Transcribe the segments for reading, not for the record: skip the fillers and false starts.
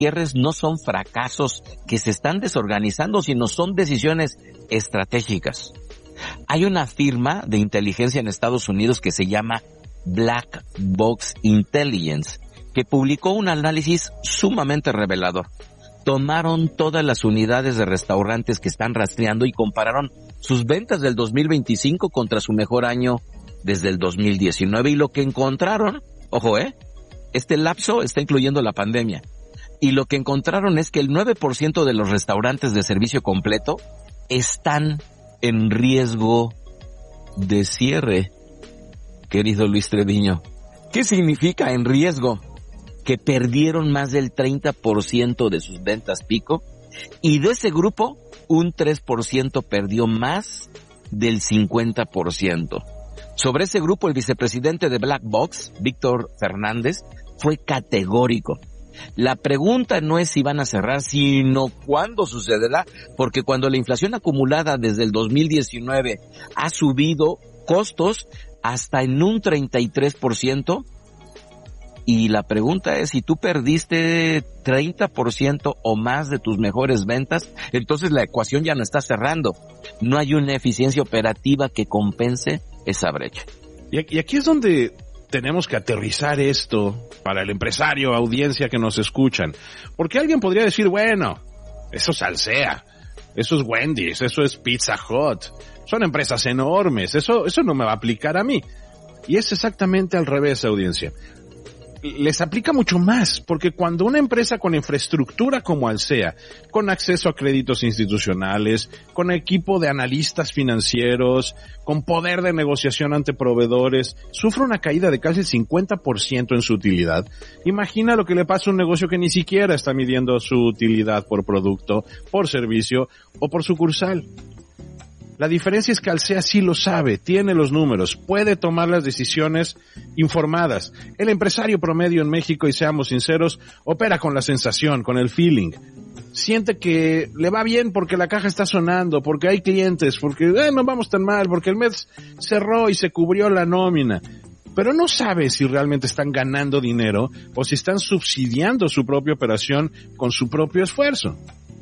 cierres no son fracasos que se están desorganizando, sino son decisiones estratégicas. Hay una firma de inteligencia en Estados Unidos que se llama Black Box Intelligence, que publicó un análisis sumamente revelador. Tomaron todas las unidades de restaurantes que están rastreando y compararon sus ventas del 2025 contra su mejor año desde el 2019. Y lo que encontraron, ojo, este lapso está incluyendo la pandemia. Y lo que encontraron es que el 9% de los restaurantes de servicio completo están en riesgo de cierre. Querido Luis Treviño, ¿qué significa en riesgo? Que perdieron más del 30% de sus ventas pico, y de ese grupo, un 3% perdió más del 50%. Sobre ese grupo, el vicepresidente de Black Box, Víctor Fernández, fue categórico. La pregunta no es si van a cerrar, sino cuándo sucederá, porque cuando la inflación acumulada desde el 2019 ha subido costos hasta en un 33%, y la pregunta es, si tú perdiste 30% o más de tus mejores ventas, entonces la ecuación ya no está cerrando. No hay una eficiencia operativa que compense esa brecha. Y aquí es donde tenemos que aterrizar esto para el empresario, audiencia que nos escuchan. Porque alguien podría decir, bueno, eso es Alsea, eso es Wendy's, eso es Pizza Hut, son empresas enormes, eso no me va a aplicar a mí. Y es exactamente al revés, audiencia. Les aplica mucho más, porque cuando una empresa con infraestructura como Alsea, con acceso a créditos institucionales, con equipo de analistas financieros, con poder de negociación ante proveedores, sufre una caída de casi el 50% en su utilidad, imagina lo que le pasa a un negocio que ni siquiera está midiendo su utilidad por producto, por servicio o por sucursal. La diferencia es que Alsea sí lo sabe, tiene los números, puede tomar las decisiones informadas. El empresario promedio en México, y seamos sinceros, opera con la sensación, con el feeling. Siente que le va bien porque la caja está sonando, porque hay clientes, porque no vamos tan mal, porque el mes cerró y se cubrió la nómina. Pero no sabe si realmente están ganando dinero o si están subsidiando su propia operación con su propio esfuerzo.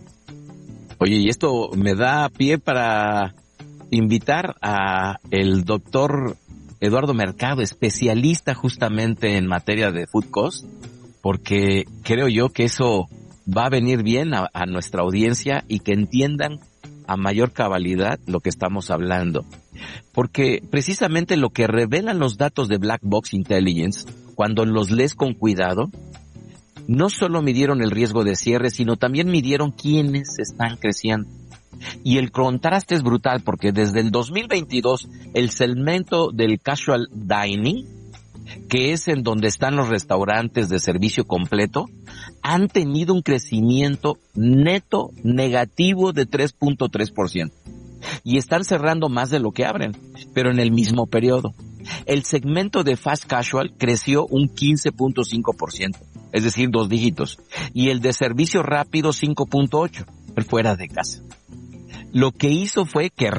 Oye, y esto me da pie para invitar a el doctor Eduardo Mercado, especialista justamente en materia de food cost, porque creo yo que eso va a venir bien a nuestra audiencia y que entiendan a mayor cabalidad lo que estamos hablando. Porque precisamente lo que revelan los datos de Black Box Intelligence, cuando los lees con cuidado, no solo midieron el riesgo de cierre, sino también midieron quiénes están creciendo. Y el contraste es brutal, porque desde el 2022 el segmento del casual dining, que es en donde están los restaurantes de servicio completo, han tenido un crecimiento neto negativo de 3.3%. Y están cerrando más de lo que abren, pero en el mismo periodo. El segmento de fast casual creció un 15.5%, es decir, 2 dígitos. Y el de servicio rápido 5.8%, fuera de casa. Lo que hizo fue que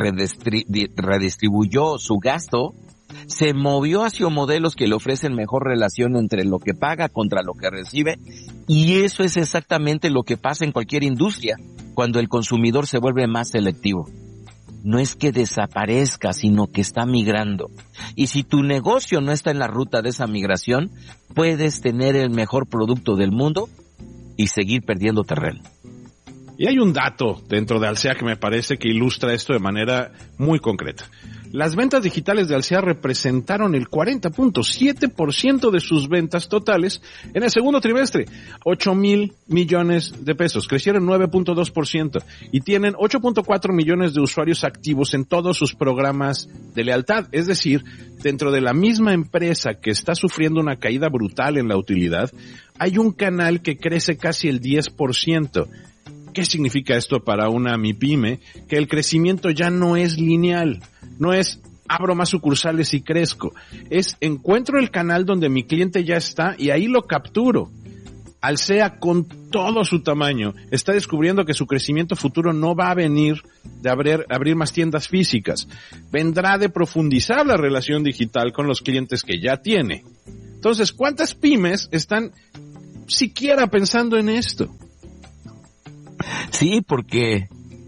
redistribuyó su gasto, se movió hacia modelos que le ofrecen mejor relación entre lo que paga contra lo que recibe, y eso es exactamente lo que pasa en cualquier industria cuando el consumidor se vuelve más selectivo. No es que desaparezca, sino que está migrando. Y si tu negocio no está en la ruta de esa migración, puedes tener el mejor producto del mundo y seguir perdiendo terreno. Y hay un dato dentro de Alsea que me parece que ilustra esto de manera muy concreta. Las ventas digitales de Alsea representaron el 40.7% de sus ventas totales en el segundo trimestre, 8,000 millones de pesos, crecieron 9.2% y tienen 8.4 millones de usuarios activos en todos sus programas de lealtad. Es decir, dentro de la misma empresa que está sufriendo una caída brutal en la utilidad, hay un canal que crece casi el 10%. ¿Qué significa esto para una MIPYME? Que el crecimiento ya no es lineal, no es abro más sucursales y crezco, es encuentro el canal donde mi cliente ya está y ahí lo capturo. Alsea, con todo su tamaño, está descubriendo que su crecimiento futuro no va a venir de abrir más tiendas físicas, vendrá de profundizar la relación digital con los clientes que ya tiene. Entonces, ¿cuántas pymes están siquiera pensando en esto. Sí, porque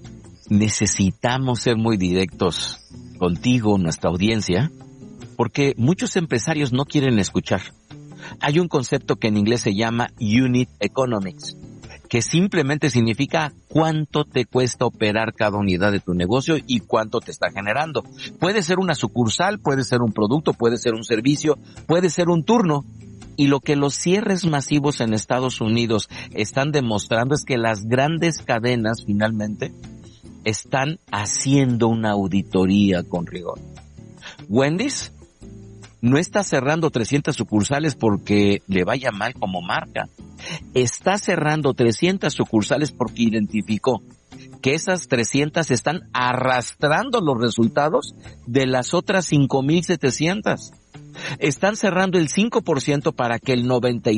necesitamos ser muy directos contigo, nuestra audiencia, porque muchos empresarios no quieren escuchar. Hay un concepto que en inglés se llama Unit Economics, que simplemente significa cuánto te cuesta operar cada unidad de tu negocio y cuánto te está generando. Puede ser una sucursal, puede ser un producto, puede ser un servicio, puede ser un turno. Y lo que los cierres masivos en Estados Unidos están demostrando es que las grandes cadenas finalmente están haciendo una auditoría con rigor. Wendy's no está cerrando 300 sucursales porque le vaya mal como marca. Está cerrando 300 sucursales porque identificó que esas 300 están arrastrando los resultados de las otras 5,700. Están cerrando el 5% para que el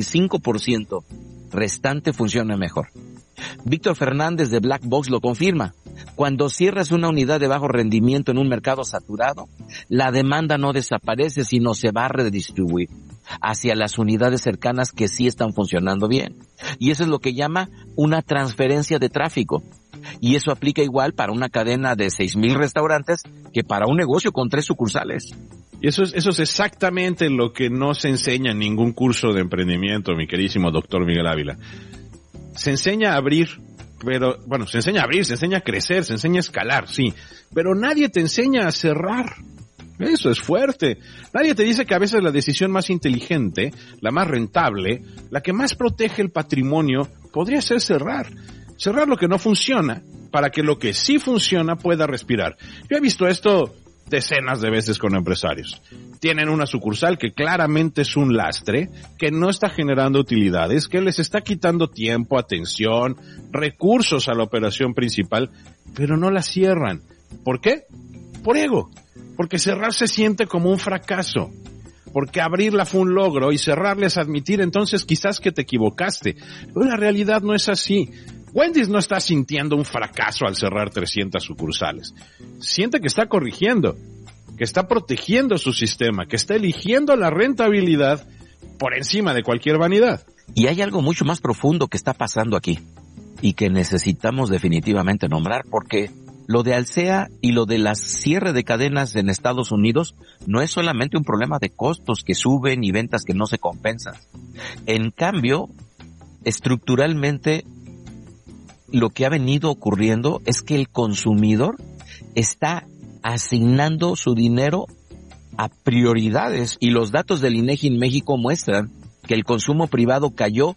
95% restante funcione mejor. Víctor Fernández de Black Box lo confirma. Cuando cierras una unidad de bajo rendimiento en un mercado saturado, la demanda no desaparece, sino se va a redistribuir hacia las unidades cercanas que sí están funcionando bien. Y eso es lo que llama una transferencia de tráfico. Y eso aplica igual para una cadena de 6,000 restaurantes que para un negocio con 3 sucursales. Y eso es exactamente lo que no se enseña en ningún curso de emprendimiento, mi queridísimo doctor Miguel Ávila. Se enseña a abrir, pero, bueno, se enseña a abrir, se enseña a crecer, se enseña a escalar, sí. Pero nadie te enseña a cerrar. Eso es fuerte. Nadie te dice que a veces la decisión más inteligente, la más rentable, la que más protege el patrimonio, podría ser cerrar. Cerrar lo que no funciona para que lo que sí funciona pueda respirar. Yo he visto esto decenas de veces con empresarios. Tienen una sucursal que claramente es un lastre, que no está generando utilidades, que les está quitando tiempo, atención, recursos a la operación principal, pero no la cierran. ¿Por qué? Por ego. Porque cerrar se siente como un fracaso. Porque abrirla fue un logro y cerrarla es admitir entonces quizás que te equivocaste. Pero la realidad no es así. Wendy's no está sintiendo un fracaso al cerrar 300 sucursales. Siente que está corrigiendo, que está protegiendo su sistema, que está eligiendo la rentabilidad por encima de cualquier vanidad. Y hay algo mucho más profundo que está pasando aquí y que necesitamos definitivamente nombrar, porque lo de Alsea y lo de la cierre de cadenas en Estados Unidos no es solamente un problema de costos que suben y ventas que no se compensan. En cambio, estructuralmente, lo que ha venido ocurriendo es que el consumidor está asignando su dinero a prioridades, y los datos del INEGI en México muestran que el consumo privado cayó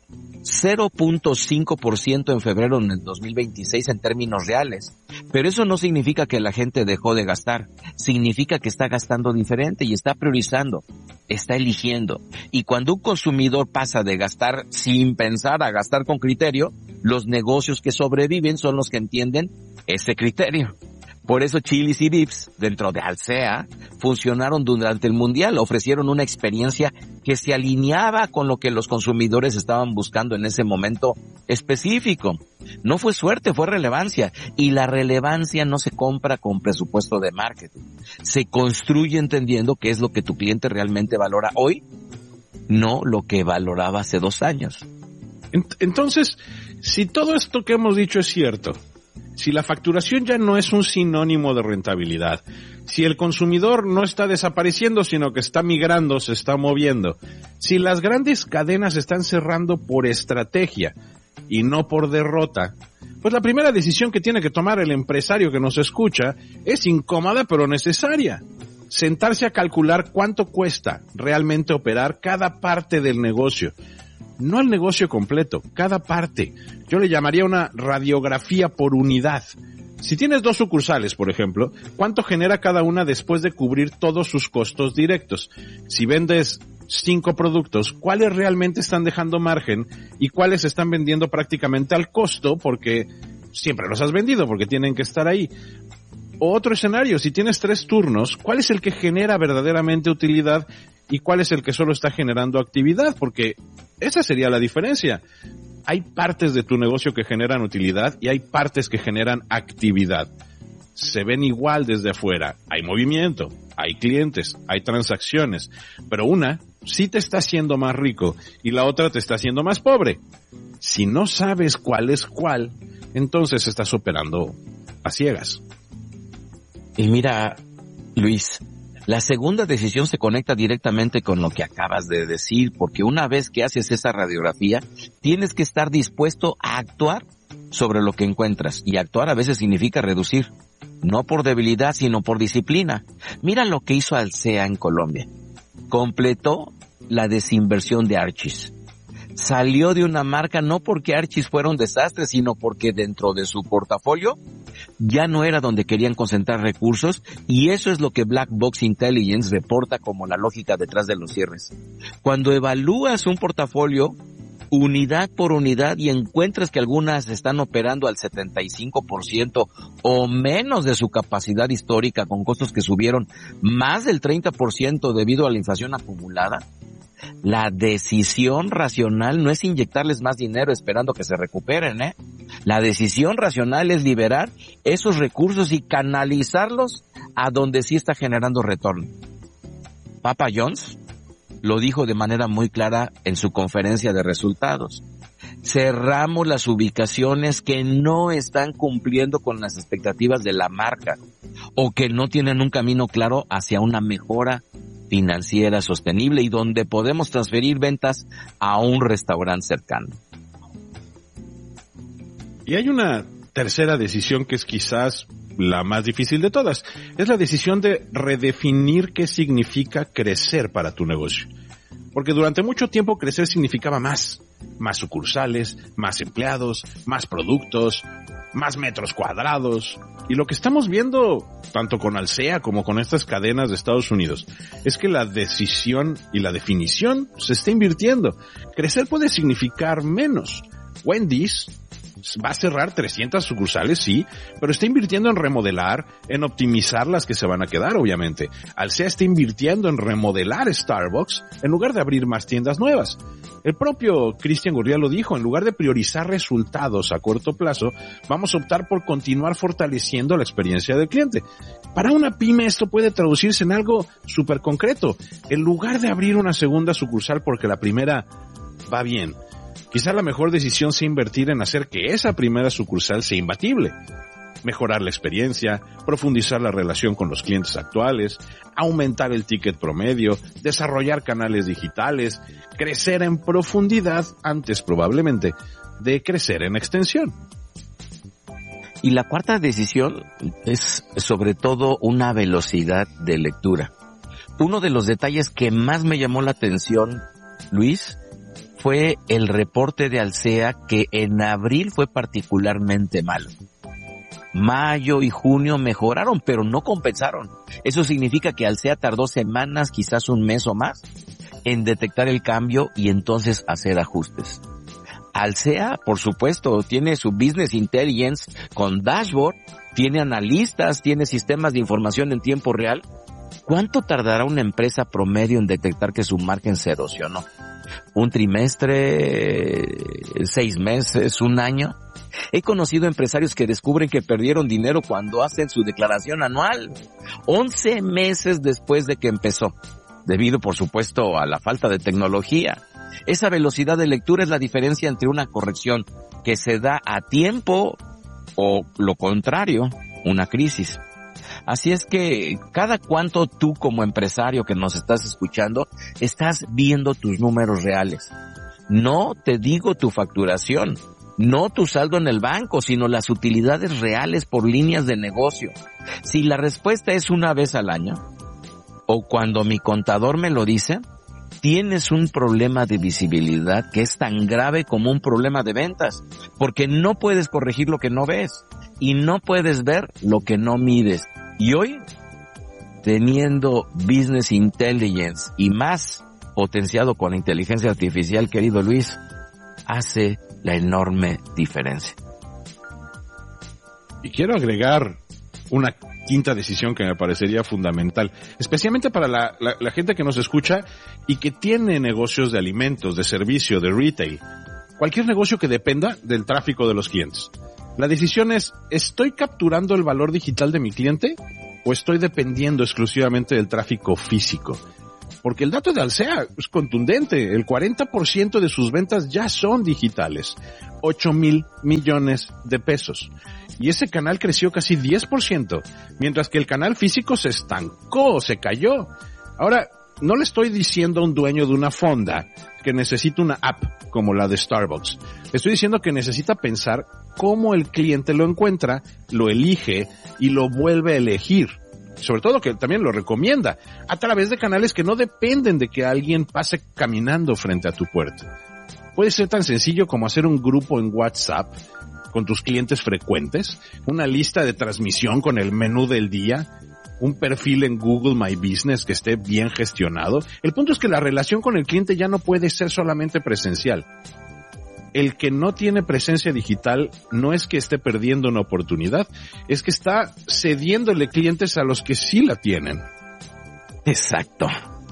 0.5% en febrero en el 2026 en términos reales. Pero eso no significa que la gente dejó de gastar. Significa que está gastando diferente y está priorizando, está eligiendo. Y cuando un consumidor pasa de gastar sin pensar a gastar con criterio, los negocios que sobreviven son los que entienden ese criterio. Por eso Chili's y Vips, dentro de Alsea, funcionaron durante el Mundial, ofrecieron una experiencia que se alineaba con lo que los consumidores estaban buscando en ese momento específico. No fue suerte, fue relevancia. Y la relevancia no se compra con presupuesto de marketing. Se construye entendiendo qué es lo que tu cliente realmente valora hoy, no lo que valoraba hace 2 años. Entonces, si todo esto que hemos dicho es cierto, si la facturación ya no es un sinónimo de rentabilidad, si el consumidor no está desapareciendo, sino que está migrando, se está moviendo, si las grandes cadenas están cerrando por estrategia y no por derrota, pues la primera decisión que tiene que tomar el empresario que nos escucha es incómoda pero necesaria. Sentarse a calcular cuánto cuesta realmente operar cada parte del negocio. No el negocio completo, cada parte. Yo le llamaría una radiografía por unidad. Si tienes 2 sucursales, por ejemplo, ¿cuánto genera cada una después de cubrir todos sus costos directos? Si vendes 5 productos, ¿cuáles realmente están dejando margen y cuáles están vendiendo prácticamente al costo porque siempre los has vendido, porque tienen que estar ahí? O otro escenario, si tienes 3 turnos, ¿cuál es el que genera verdaderamente utilidad y cuál es el que solo está generando actividad? Porque esa sería la diferencia. Hay partes de tu negocio que generan utilidad y hay partes que generan actividad. Se ven igual desde afuera. Hay movimiento, hay clientes, hay transacciones, pero una sí te está haciendo más rico y la otra te está haciendo más pobre. Si no sabes cuál es cuál, entonces estás operando a ciegas. Y mira, Luis, la segunda decisión se conecta directamente con lo que acabas de decir, porque una vez que haces esa radiografía, tienes que estar dispuesto a actuar sobre lo que encuentras. Y actuar a veces significa reducir, no por debilidad, sino por disciplina. Mira lo que hizo Alsea en Colombia. Completó la desinversión de Archis. Salió de una marca no porque Archis fuera un desastre, sino porque dentro de su portafolio ya no era donde querían concentrar recursos, y eso es lo que Black Box Intelligence reporta como la lógica detrás de los cierres. Cuando evalúas un portafolio unidad por unidad y encuentras que algunas están operando al 75% o menos de su capacidad histórica, con costos que subieron más del 30% debido a la inflación acumulada, la decisión racional no es inyectarles más dinero esperando que se recuperen, La decisión racional es liberar esos recursos y canalizarlos a donde sí está generando retorno. Papa John's lo dijo de manera muy clara en su conferencia de resultados. Cerramos las ubicaciones que no están cumpliendo con las expectativas de la marca o que no tienen un camino claro hacia una mejora financiera sostenible y donde podemos transferir ventas a un restaurante cercano. Y hay una tercera decisión que es quizás la más difícil de todas. Es la decisión de redefinir qué significa crecer para tu negocio. Porque durante mucho tiempo crecer significaba más sucursales, más empleados, más productos, más metros cuadrados. Y lo que estamos viendo, tanto con Alsea como con estas cadenas de Estados Unidos, es que la decisión y la definición se está invirtiendo. Crecer puede significar menos. Wendy's va a cerrar 300 sucursales, sí, pero está invirtiendo en remodelar, en optimizar las que se van a quedar, obviamente. Alsea está invirtiendo en remodelar Starbucks en lugar de abrir más tiendas nuevas. El propio Cristian Gurría lo dijo, en lugar de priorizar resultados a corto plazo, vamos a optar por continuar fortaleciendo la experiencia del cliente. Para una pyme esto puede traducirse en algo súper concreto. En lugar de abrir una segunda sucursal porque la primera va bien, quizá la mejor decisión sea invertir en hacer que esa primera sucursal sea imbatible. Mejorar la experiencia, profundizar la relación con los clientes actuales, aumentar el ticket promedio, desarrollar canales digitales, crecer en profundidad antes probablemente de crecer en extensión. Y la cuarta decisión es sobre todo una velocidad de lectura. Uno de los detalles que más me llamó la atención, Luis, fue el reporte de Alsea, que en abril fue particularmente malo. Mayo y junio mejoraron, pero no compensaron. Eso significa que Alsea tardó semanas, quizás un mes o más, en detectar el cambio y entonces hacer ajustes. Alsea, por supuesto, tiene su Business Intelligence con dashboard, tiene analistas, tiene sistemas de información en tiempo real. ¿Cuánto tardará una empresa promedio en detectar que su margen se erosionó? ¿Un trimestre? ¿6 meses? ¿1 año? He conocido empresarios que descubren que perdieron dinero cuando hacen su declaración anual, 11 meses después de que empezó, debido por supuesto a la falta de tecnología. Esa velocidad de lectura es la diferencia entre una corrección que se da a tiempo o lo contrario, una crisis. Así es que cada cuánto tú como empresario que nos estás escuchando estás viendo tus números reales. No te digo tu facturación, no tu saldo en el banco, sino las utilidades reales por líneas de negocio. Si la respuesta es una vez al año, o cuando mi contador me lo dice, tienes un problema de visibilidad que es tan grave como un problema de ventas, porque no puedes corregir lo que no ves y no puedes ver lo que no mides. Y hoy, teniendo Business Intelligence y más potenciado con la inteligencia artificial, querido Luis, hace la enorme diferencia. Y quiero agregar una quinta decisión que me parecería fundamental, especialmente para la gente que nos escucha y que tiene negocios de alimentos, de servicio, de retail, cualquier negocio que dependa del tráfico de los clientes. La decisión es, ¿estoy capturando el valor digital de mi cliente o estoy dependiendo exclusivamente del tráfico físico? Porque el dato de Alsea es contundente. El 40% de sus ventas ya son digitales. 8,000 millones de pesos. Y ese canal creció casi 10%, mientras que el canal físico se estancó, se cayó. Ahora, no le estoy diciendo a un dueño de una fonda que necesita una app como la de Starbucks. Le estoy diciendo que necesita pensar cómo el cliente lo encuentra, lo elige y lo vuelve a elegir. Sobre todo que también lo recomienda a través de canales que no dependen de que alguien pase caminando frente a tu puerta. Puede ser tan sencillo como hacer un grupo en WhatsApp con tus clientes frecuentes, una lista de transmisión con el menú del día, un perfil en Google My Business que esté bien gestionado. El punto es que la relación con el cliente ya no puede ser solamente presencial. El que no tiene presencia digital no es que esté perdiendo una oportunidad, es que está cediéndole clientes a los que sí la tienen. Exacto.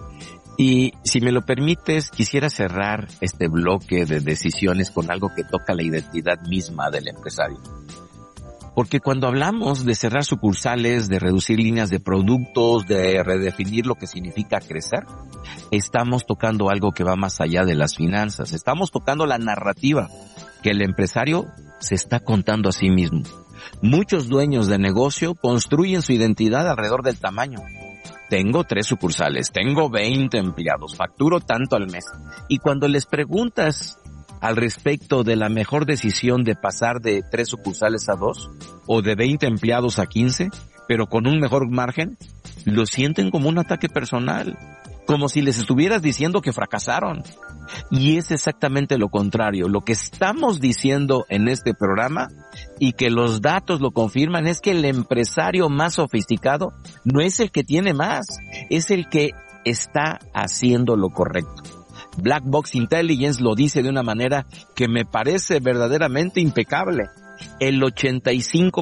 Y si me lo permites, quisiera cerrar este bloque de decisiones con algo que toca la identidad misma del empresario. Porque cuando hablamos de cerrar sucursales, de reducir líneas de productos, de redefinir lo que significa crecer, estamos tocando algo que va más allá de las finanzas. Estamos tocando la narrativa que el empresario se está contando a sí mismo. Muchos dueños de negocio construyen su identidad alrededor del tamaño. Tengo 3 sucursales, tengo 20 empleados, facturo tanto al mes. Y cuando les preguntas al respecto de la mejor decisión de pasar de 3 sucursales a 2 o de 20 empleados a 15, pero con un mejor margen, lo sienten como un ataque personal, como si les estuvieras diciendo que fracasaron. Y es exactamente lo contrario. Lo que estamos diciendo en este programa y que los datos lo confirman es que el empresario más sofisticado no es el que tiene más, es el que está haciendo lo correcto. Black Box Intelligence lo dice de una manera que me parece verdaderamente impecable. Del 85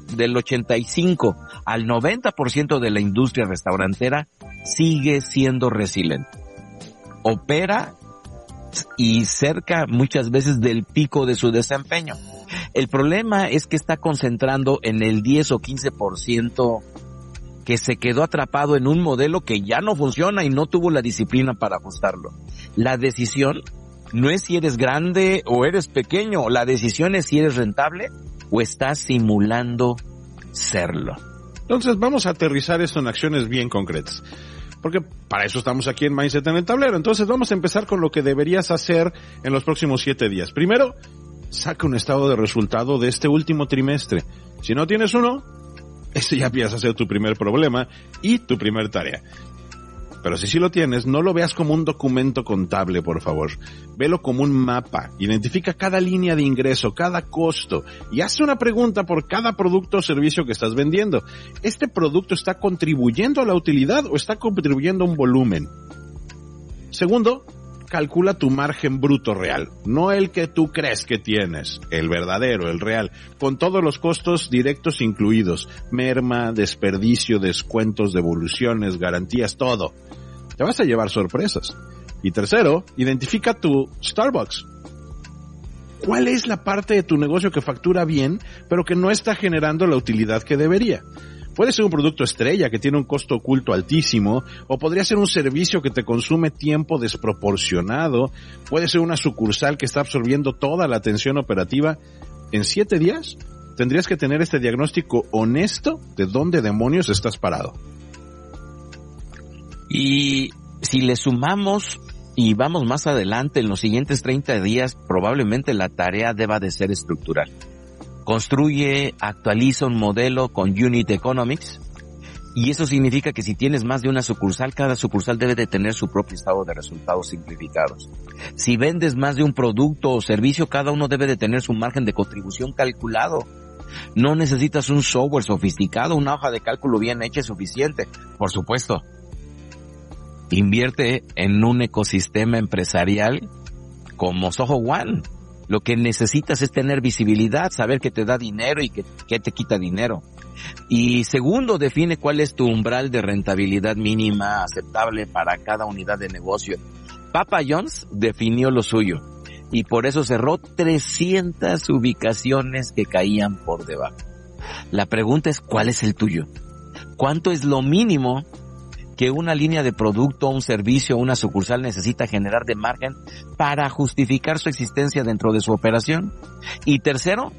al 90% de la industria restaurantera sigue siendo resiliente. Opera y cerca muchas veces del pico de su desempeño. El problema es que está concentrando en el 10 o 15% que se quedó atrapado en un modelo que ya no funciona y no tuvo la disciplina para ajustarlo. La decisión no es si eres grande o eres pequeño, la decisión es si eres rentable o estás simulando serlo. Entonces vamos a aterrizar esto en acciones bien concretas, porque para eso estamos aquí en Mindset en el Tablero. Entonces vamos a empezar con lo que deberías hacer en los próximos 7 días. Primero, saca un estado de resultado de este último trimestre. Si no tienes uno, este ya empieza a ser tu primer problema y tu primer tarea. Pero si sí lo tienes, no lo veas como un documento contable, por favor. Velo como un mapa. Identifica cada línea de ingreso, cada costo, y haz una pregunta por cada producto o servicio que estás vendiendo. ¿Este producto está contribuyendo a la utilidad o está contribuyendo a un volumen? Segundo, calcula tu margen bruto real, no el que tú crees que tienes, el verdadero, el real, con todos los costos directos incluidos, merma, desperdicio, descuentos, devoluciones, garantías, todo. Te vas a llevar sorpresas. Y tercero, identifica tu Starbucks. ¿Cuál es la parte de tu negocio que factura bien, pero que no está generando la utilidad que debería? Puede ser un producto estrella que tiene un costo oculto altísimo, o podría ser un servicio que te consume tiempo desproporcionado, puede ser una sucursal que está absorbiendo toda la atención operativa. En 7 días tendrías que tener este diagnóstico honesto de dónde demonios estás parado. Y si le sumamos y vamos más adelante, en los siguientes 30 días, probablemente la tarea deba de ser estructural. Construye, actualiza un modelo con Unit Economics, y eso significa que si tienes más de una sucursal, cada sucursal debe de tener su propio estado de resultados simplificados. Si vendes más de un producto o servicio, cada uno debe de tener su margen de contribución calculado. No necesitas un software sofisticado, una hoja de cálculo bien hecha es suficiente. Por supuesto, invierte en un ecosistema empresarial como Soho One. Lo que necesitas es tener visibilidad, saber que te da dinero y que te quita dinero. Y segundo, define cuál es tu umbral de rentabilidad mínima aceptable para cada unidad de negocio. Papa John's definió lo suyo y por eso cerró 300 ubicaciones que caían por debajo. La pregunta es, ¿cuál es el tuyo? ¿Cuánto es lo mínimo que una línea de producto, un servicio, una sucursal necesita generar de margen para justificar su existencia dentro de su operación. Y tercero,